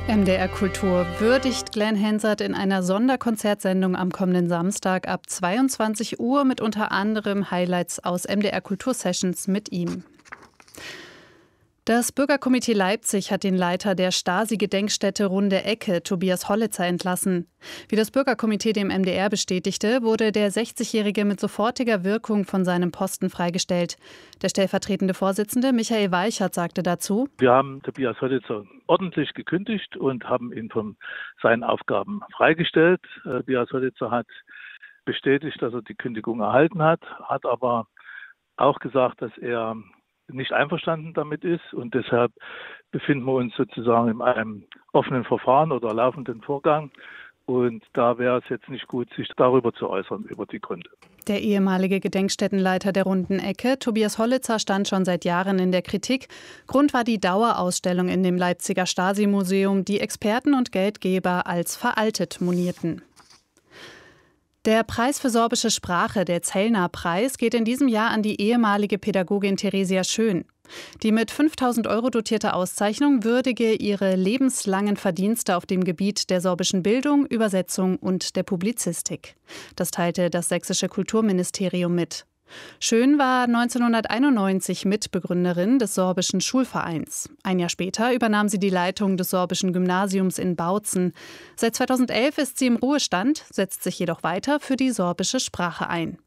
MDR Kultur würdigt Glenn Hansard in einer Sonderkonzertsendung am kommenden Samstag ab 22 Uhr mit unter anderem Highlights aus MDR Kultur Sessions mit ihm. Das Bürgerkomitee Leipzig hat den Leiter der Stasi-Gedenkstätte Runde Ecke, Tobias Hollitzer, entlassen. Wie das Bürgerkomitee dem MDR bestätigte, wurde der 60-Jährige mit sofortiger Wirkung von seinem Posten freigestellt. Der stellvertretende Vorsitzende Michael Weichert sagte dazu: Wir haben Tobias Hollitzer ordentlich gekündigt und haben ihn von seinen Aufgaben freigestellt. Tobias Hollitzer hat bestätigt, dass er die Kündigung erhalten hat aber auch gesagt, dass er nicht einverstanden damit ist, und deshalb befinden wir uns sozusagen in einem offenen Verfahren oder laufenden Vorgang, und da wäre es jetzt nicht gut, sich darüber zu äußern, über die Gründe. Der ehemalige Gedenkstättenleiter der Runden Ecke, Tobias Hollitzer, stand schon seit Jahren in der Kritik. Grund war die Dauerausstellung in dem Leipziger Stasi-Museum, die Experten und Geldgeber als veraltet monierten. Der Preis für sorbische Sprache, der Zellner-Preis, geht in diesem Jahr an die ehemalige Pädagogin Theresia Schön. Die mit 5.000 € dotierte Auszeichnung würdige ihre lebenslangen Verdienste auf dem Gebiet der sorbischen Bildung, Übersetzung und der Publizistik. Das teilte das sächsische Kulturministerium mit. Schön war 1991 Mitbegründerin des sorbischen Schulvereins. Ein Jahr später übernahm sie die Leitung des sorbischen Gymnasiums in Bautzen. Seit 2011 ist sie im Ruhestand, setzt sich jedoch weiter für die sorbische Sprache ein.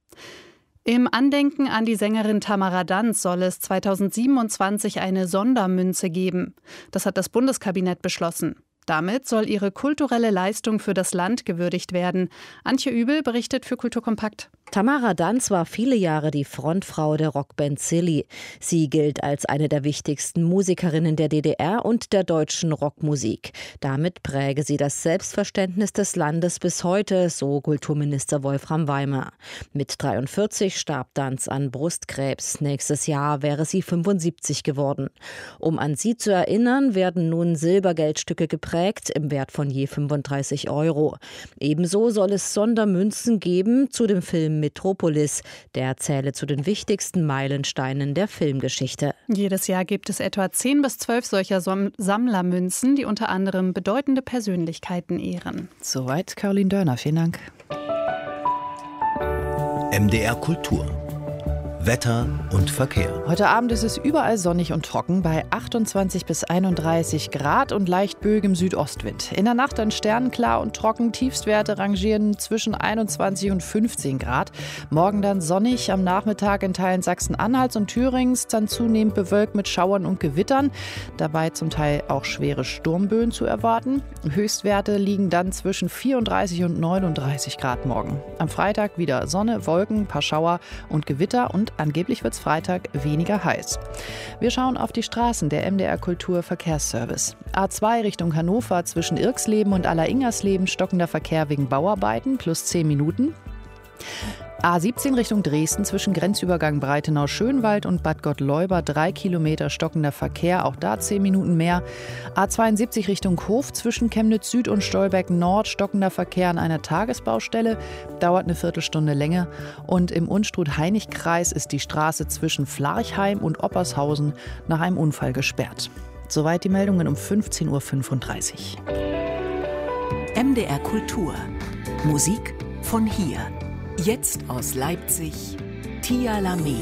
Im Andenken an die Sängerin Tamara Danz soll es 2027 eine Sondermünze geben. Das hat das Bundeskabinett beschlossen. Damit soll ihre kulturelle Leistung für das Land gewürdigt werden. Antje Übel berichtet für Kulturkompakt. Tamara Danz war viele Jahre die Frontfrau der Rockband Silly. Sie gilt als eine der wichtigsten Musikerinnen der DDR und der deutschen Rockmusik. Damit präge sie das Selbstverständnis des Landes bis heute, so Kulturminister Wolfram Weimer. Mit 43 starb Danz an Brustkrebs. Nächstes Jahr wäre sie 75 geworden. Um an sie zu erinnern, werden nun Silbergeldstücke geprägt im Wert von je 35 €. Ebenso soll es Sondermünzen geben zu dem Film Metropolis. Der zähle zu den wichtigsten Meilensteinen der Filmgeschichte. Jedes Jahr gibt es etwa 10 bis 12 solcher Sammlermünzen, die unter anderem bedeutende Persönlichkeiten ehren. Soweit Caroline Dörner. Vielen Dank. MDR Kultur. Wetter und Verkehr. Heute Abend ist es überall sonnig und trocken bei 28 bis 31 Grad und leicht böigem Südostwind. In der Nacht dann sternenklar und trocken. Tiefstwerte rangieren zwischen 21 und 15 Grad. Morgen dann sonnig, am Nachmittag in Teilen Sachsen-Anhalts und Thürings, dann zunehmend bewölkt mit Schauern und Gewittern. Dabei zum Teil auch schwere Sturmböen zu erwarten. Höchstwerte liegen dann zwischen 34 und 39 Grad morgen. Am Freitag wieder Sonne, Wolken, paar Schauer und Gewitter, und angeblich wird es Freitag weniger heiß. Wir schauen auf die Straßen der MDR Kultur Verkehrsservice. A2 Richtung Hannover zwischen Irxleben und Alleringers-Leben stockender Verkehr wegen Bauarbeiten plus 10 Minuten. A17 Richtung Dresden zwischen Grenzübergang Breitenau-Schönwald und Bad Gottleuba 3 Kilometer stockender Verkehr, auch da 10 Minuten mehr. A72 Richtung Hof zwischen Chemnitz Süd und Stolberg Nord stockender Verkehr an einer Tagesbaustelle, dauert eine Viertelstunde länger. Und im Unstrut-Hainich-Kreis ist die Straße zwischen Flarchheim und Oppershausen nach einem Unfall gesperrt. Soweit die Meldungen um 15:35 Uhr. MDR Kultur. Musik von hier. Jetzt aus Leipzig, Tia Lamé.